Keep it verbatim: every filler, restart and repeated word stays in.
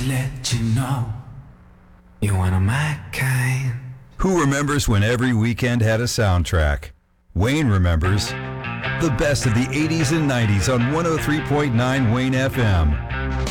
to let you know you're one of my kind. Who remembers when every weekend had a soundtrack? Wayne remembers the best of the eighties and nineties on one oh three point nine Wayne F M.